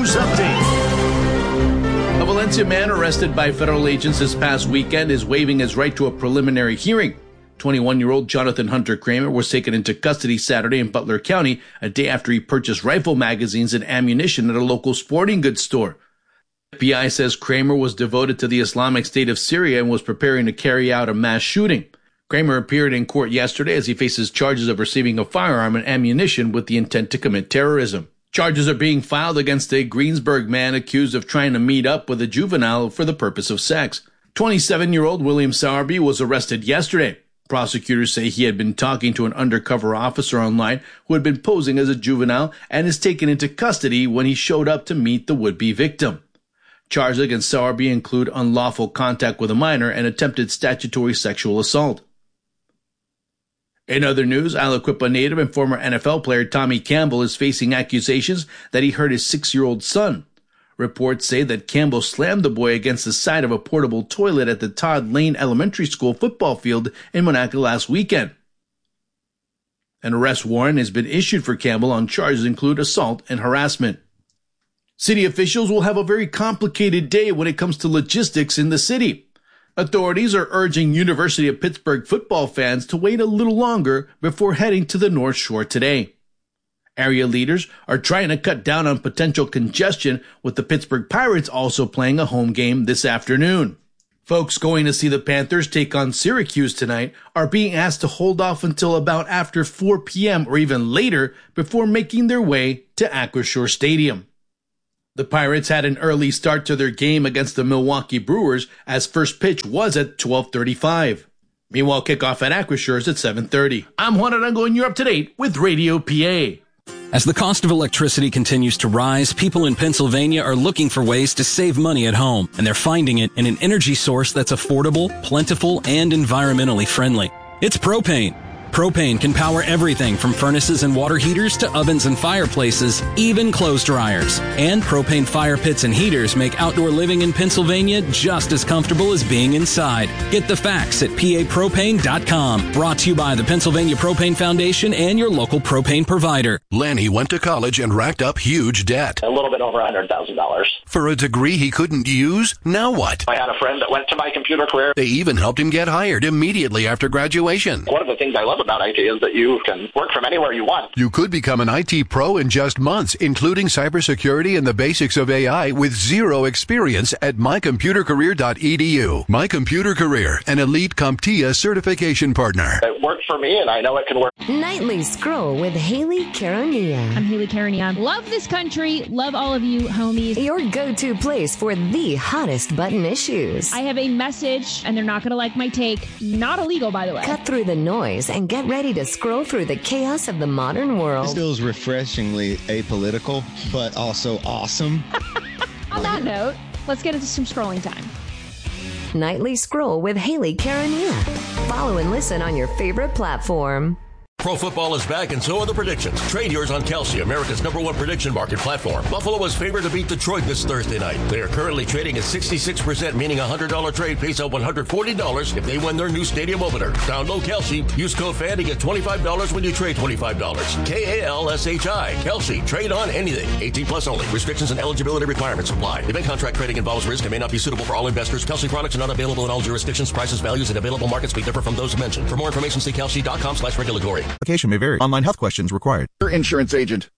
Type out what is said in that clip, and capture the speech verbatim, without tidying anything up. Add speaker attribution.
Speaker 1: News Update. A Valencia man arrested by federal agents this past weekend is waiving his right to a preliminary hearing. twenty-one-year-old Jonathan Hunter Kramer was taken into custody Saturday in Butler County, a day after he purchased rifle magazines and ammunition at a local sporting goods store. The F B I says Kramer was devoted to the Islamic State of Syria and was preparing to carry out a mass shooting. Kramer appeared in court yesterday as he faces charges of receiving a firearm and ammunition with the intent to commit terrorism. Charges are being filed against a Greensburg man accused of trying to meet up with a juvenile for the purpose of sex. twenty-seven-year-old William Sowerby was arrested yesterday. Prosecutors say he had been talking to an undercover officer online who had been posing as a juvenile and is taken into custody when he showed up to meet the would-be victim. Charges against Sowerby include unlawful contact with a minor and attempted statutory sexual assault. In other news, Aliquippa native and former N F L player Tommy Campbell is facing accusations that he hurt his six-year-old son. Reports say that Campbell slammed the boy against the side of a portable toilet at the Todd Lane Elementary School football field in Monaca last weekend. An arrest warrant has been issued for Campbell on charges include assault and harassment. City officials will have a very complicated day when it comes to logistics in the city. Authorities are urging University of Pittsburgh football fans to wait a little longer before heading to the North Shore today. Area leaders are trying to cut down on potential congestion, with the Pittsburgh Pirates also playing a home game this afternoon. Folks going to see the Panthers take on Syracuse tonight are being asked to hold off until about after four p.m. or even later before making their way to Acrisure Stadium. The Pirates had an early start to their game against the Milwaukee Brewers, as first pitch was at twelve thirty-five. Meanwhile, kickoff at Acrisure is at seven thirty. I'm Juan Arango, and you're up to date with Radio P A.
Speaker 2: As the cost of electricity continues to rise, people in Pennsylvania are looking for ways to save money at home, and they're finding it in an energy source that's affordable, plentiful, and environmentally friendly. It's propane. Propane can power everything from furnaces and water heaters to ovens and fireplaces, even clothes dryers. And propane fire pits and heaters make outdoor living in Pennsylvania just as comfortable as being inside. Get the facts at P A propane dot com. Brought to you by the Pennsylvania Propane Foundation and your local propane provider.
Speaker 3: Lanny went to college and racked up huge debt.
Speaker 4: A little bit over one hundred thousand dollars.
Speaker 3: For a degree he couldn't use? Now what?
Speaker 4: I had a friend that went to my computer career.
Speaker 3: They even helped him get hired immediately after graduation.
Speaker 4: One of the things I love about I T is that you can work from anywhere you want.
Speaker 3: You could become an I T pro in just months, including cybersecurity and the basics of A I with zero experience at my computer career dot e d u. My Computer Career, an elite CompTIA certification partner.
Speaker 4: It worked for me, and I know it can work.
Speaker 5: Nightly Scroll with Haley Carania.
Speaker 6: I'm Haley Carania. Love this country. Love all of you, homies.
Speaker 5: Your go-to place for the hottest button issues.
Speaker 6: I have a message, and they're not going to like my take. Not illegal, by the way.
Speaker 5: Cut through the noise and get ready to scroll through the chaos of the modern world.
Speaker 7: This feels refreshingly apolitical, but also awesome.
Speaker 6: On that note, let's get into some scrolling time.
Speaker 5: Nightly Scroll with Haley Carania. Follow and listen on your favorite platform.
Speaker 8: Pro football is back, and so are the predictions. Trade yours on Kelsey, America's number one prediction market platform. Buffalo is favored to beat Detroit this Thursday night. They are currently trading at sixty-six percent, meaning a one hundred dollars trade pays out one hundred forty dollars if they win their new stadium opener. Download Kelsey. Use code FAN to get twenty-five dollars when you trade twenty-five dollars. K A L S H I. Kelsey. Trade on anything. eighteen plus only. Restrictions and eligibility requirements apply. Event contract trading involves risk and may not be suitable for all investors. Kelsey products are not available in all jurisdictions. Prices, values, and available markets may differ from those mentioned. For more information, see kelsey dot com slash regulatory.
Speaker 9: Application may vary. Online health questions required.
Speaker 10: Your insurance agent.